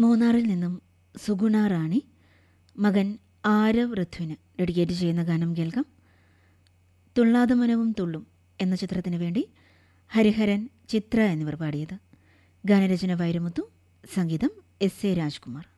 മൂന്നാറിൽ നിന്നും സുഗുണ റാണി മകൻ ആരവ് ഋഥുവിന് ഡെഡിക്കേറ്റ് ചെയ്യുന്ന ഗാനം കേൾക്കാം. തുള്ളാതെ മനവും തുള്ളും എന്ന ചിത്രത്തിന് വേണ്ടി ഹരിഹരൻ, ചിത്ര എന്നിവർ പാടിയത്. ഗാനരചന വൈരമുത്തു, സംഗീതം എസ് എ രാജ്കുമാർ.